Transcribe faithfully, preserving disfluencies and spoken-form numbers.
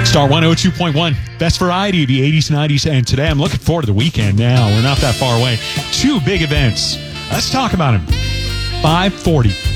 Star one oh two point one, best variety of the eighties, nineties, and today I'm looking forward to the weekend now. We're not that far away. Two big events. Let's talk about them. five forty